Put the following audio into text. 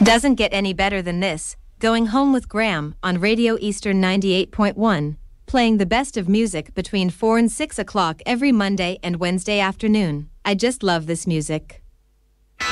Doesn't get any better than this. Going Home with Graham on Radio Eastern 98.1, playing the best of music between 4 and 6 o'clock every Monday and Wednesday afternoon. I just love this music.